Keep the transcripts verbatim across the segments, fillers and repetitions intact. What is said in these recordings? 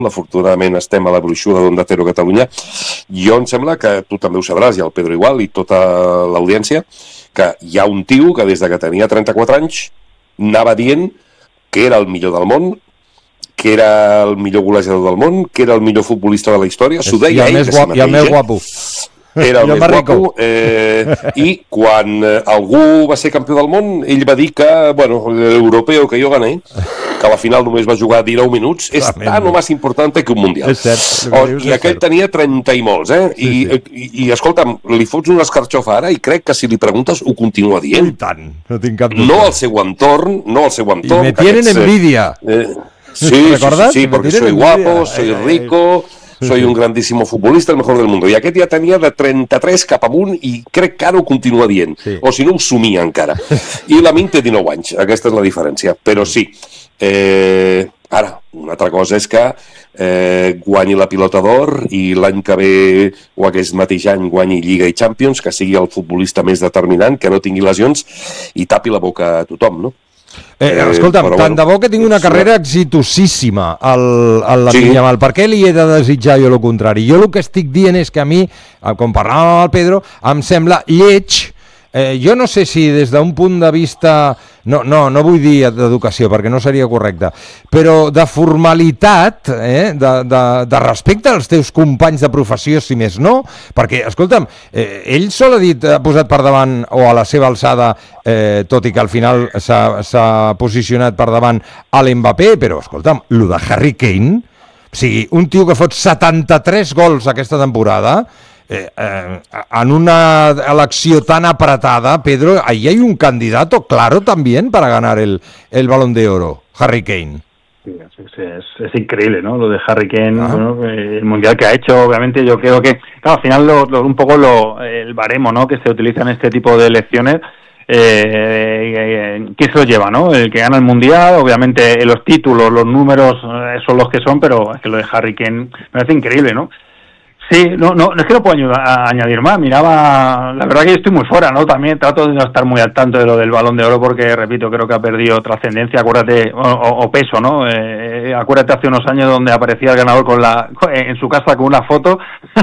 afortunadament estem a la bruixuda d'Onda Cero Catalunya. Jo em sembla que tu també ho sabràs, i el Pedro igual, i tota l'audiència, que hi ha un tio que des de que tenia trenta-quatre anys anava dient que era el millor del món, que era el millor golejador del món, que era el millor futbolista de la història, s'ho deia ell de si mateix. I el més guapo. Era el més guapo, eh, i quan eh, algú va ser campió del món, ell va dir que, bueno, l'europeu que jo gané, que a la final només va jugar dinou minuts, és tan o més important que un mundial. És cert. Oh, I aquell tenia trenta i molts, eh? I, sí, sí. I, i escolta'm, li fots una escarxofa ara i crec que si li preguntes ho continua dient. I tant, no tinc cap dubte. No al seu entorn, no al seu entorn. I me tienen envidia. Eh, sí, sí, sí, sí, porque soy guapo, soy rico... Soy un grandísimo futbolista, el mejor del mundo. I aquest ja tenia de trenta-tres cap amunt i crec que ara ho continua dient. Sí. O si no, ho somia encara. I la Min té dinou anys, aquesta és la diferència. Però sí, eh, ara, una altra cosa és que eh, guanyi la Pilota d'Or i l'any que ve o aquest mateix any guanyi Lliga i Champions, que sigui el futbolista més determinant, que no tingui lesions i tapi la boca a tothom, no? Eh, escolta'm, eh, tant bueno, de bo que tingui una carrera exitosíssima al, al Lamine Yamal. Per què li he de desitjar jo el contrari? Jo el que estic dient és que a mi, com parlàvem amb el Pedro, em sembla lleig. Eh, jo no sé si des d'un punt de vista, no, no, no vull dir d'educació perquè no seria correcte, però de formalitat, eh, de, de, de respecte als teus companys de professió, si més no, perquè, escolta'm, eh, ell sol ha dit, ha posat per davant, o a la seva alçada, eh, tot i que al final s'ha posicionat per davant a l'Mbappé, però, escolta'm, lo de Harry Kane, o sigui, un tio que fot setanta-tres gols aquesta temporada, Eh, eh, en una elecció tan apretada, Pedro, ahí hay un candidato claro también para ganar el, el Balón de Oro, Harry Kane. Sí, sí, sí, es, es increíble, ¿no? Lo de Harry Kane, ¿no? El mundial que ha hecho, obviamente, yo creo que, claro, al final lo, lo, un poco lo, el baremo, ¿no? Que se utiliza en este tipo de elecciones. Eh, ¿Quién se lo lleva, no? El que gana el mundial, obviamente los títulos, los números eh, son los que son, pero es que lo de Harry Kane me parece increíble, ¿no? Sí, no, no, es que no puedo ayudar a añadir más. Miraba, la verdad que yo estoy muy fuera, ¿no? También trato de no estar muy al tanto de lo del Balón de Oro porque, repito, creo que ha perdido trascendencia. Acuérdate, o, o peso, ¿no? Eh, acuérdate hace unos años donde aparecía el ganador con la, en su casa con una foto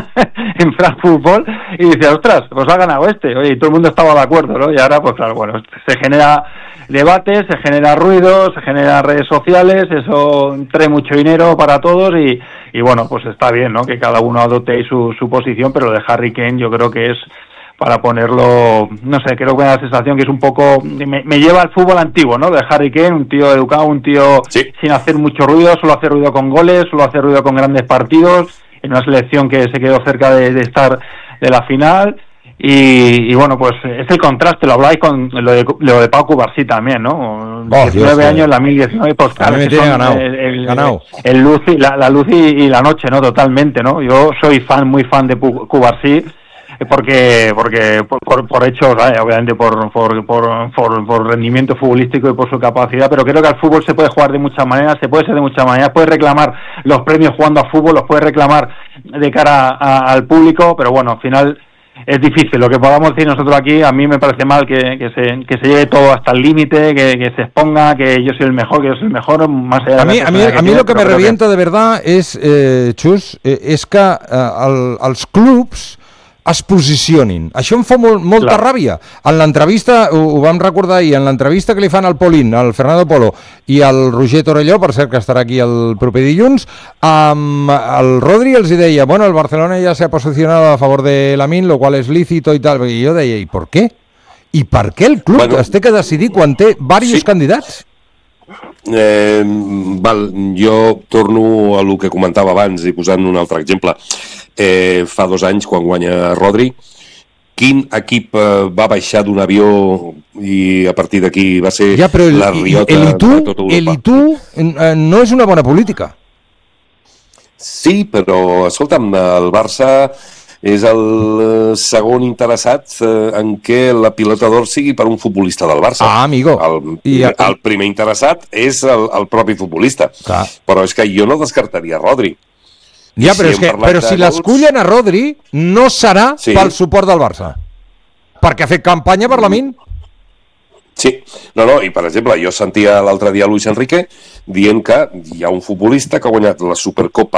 en France Football y decía, ostras, pues ha ganado este. Oye, y todo el mundo estaba de acuerdo, ¿no? Y ahora, pues claro, bueno, se genera debate, se genera ruido, se generan redes sociales, eso trae mucho dinero para todos y, y bueno, pues está bien, ¿no? Que cada uno adopte su, su posición, pero lo de Harry Kane yo creo que es para ponerlo, no sé, creo que me da la sensación que es un poco, me, me lleva al fútbol antiguo, ¿no? De Harry Kane, un tío educado, un tío sí. sin hacer mucho ruido, solo hace ruido con goles, solo hace ruido con grandes partidos, en una selección que se quedó cerca de, de estar de la final. Y, y bueno, pues es el contraste, lo habláis con lo de, lo de Pau Cubarsí también, ¿no? Oh, diecinueve años, en la mil diecinueve, pues claro, que son ganado, el, el, ganado. El, el luz y la, la luz y, y la noche, ¿no? Totalmente, ¿no? Yo soy fan, muy fan de Cubarsí, porque porque por, por, por hechos, ¿vale? Obviamente por por, por por por rendimiento futbolístico y por su capacidad, pero creo que al fútbol se puede jugar de muchas maneras, se puede ser de muchas maneras, puedes reclamar los premios jugando a fútbol, los puedes reclamar de cara a, al público, pero bueno, al final es difícil, lo que podamos decir nosotros aquí, a mí me parece mal que, que se que se lleve todo hasta el límite, que, que se exponga, que yo soy el mejor, que yo soy el mejor, más allá de a mí, a mí, a mí lo que me revienta que... de verdad és, eh, Xus, eh, és que eh, el, els clubs es posicionin. Això em fa molt, molta Clar. ràbia. En l'entrevista, ho, ho vam recordar ahir, en l'entrevista que li fan al Polín, al Fernando Polo i al Roger Torelló, per cert que estarà aquí el proper dilluns, um, el Rodri els deia, bueno, el Barcelona ja s'ha posicionat a favor de Lamine, lo cual és lícito i tal, i jo deia, i per què? I per què el club bueno, es té que decidir quan té diversos sí. candidats? Eh, val, jo torno a el que comentava abans i posant un altre exemple. Eh, fa dos anys, quan guanya Rodri, quin equip eh, va baixar d'un avió i a partir d'aquí va ser ja, el, la riota el Itu, de tota Europa? El Itu eh, no és una bona política. Sí, però, escolta'm, el Barça és el segon interessat en què la Pilota d'Or sigui per un futbolista del Barça. Ah, amigo. El, I, el primer interessat és el, el propi futbolista. Clar. Però és que jo no descartaria Rodri. Ja, però, si, és que, però si l'escullen a Rodri, no serà sí. pel suport del Barça. Perquè ha fet campanya per Lamine. Sí, no, no, i per exemple, jo sentia l'altre dia Luis Enrique dient que hi ha un futbolista que ha guanyat la Supercopa